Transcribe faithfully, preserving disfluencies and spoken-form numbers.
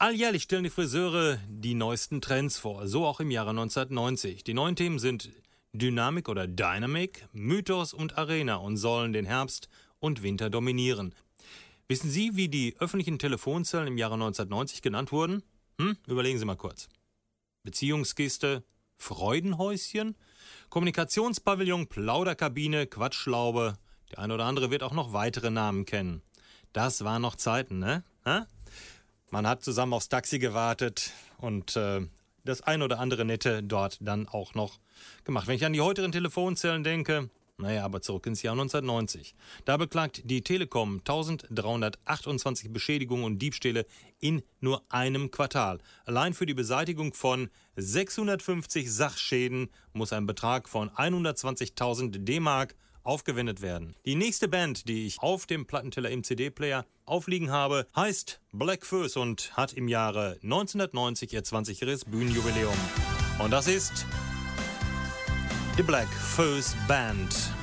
Alljährlich stellen die Friseure die neuesten Trends vor, so auch im Jahre neunzehnhundertneunzig. Die neuen Themen sind Dynamik oder Dynamic, Mythos und Arena und sollen den Herbst und Winter dominieren. Wissen Sie, wie die öffentlichen Telefonzellen im Jahre neunzehnhundertneunzig genannt wurden? Hm? Überlegen Sie mal kurz. Beziehungskiste, Freudenhäuschen, Kommunikationspavillon, Plauderkabine, Quatschlaube. Der eine oder andere wird auch noch weitere Namen kennen. Das waren noch Zeiten, ne? Ha? Man hat zusammen aufs Taxi gewartet und äh, das ein oder andere Nette dort dann auch noch gemacht. Wenn ich an die heutigen Telefonzellen denke, naja, aber zurück ins Jahr neunzehnhundertneunzig. Da beklagt die Telekom eintausenddreihundertachtundzwanzig Beschädigungen und Diebstähle in nur einem Quartal. Allein für die Beseitigung von sechshundertfünfzig Sachschäden muss ein Betrag von hundertzwanzigtausend D-Mark aufgewendet werden. Die nächste Band, die ich auf dem Plattenteller im C D-Player aufliegen habe, heißt Black Fuss und hat im Jahre neunzehnhundertneunzig ihr zwanzigjähriges Bühnenjubiläum. Und das ist die Black Fuss Band.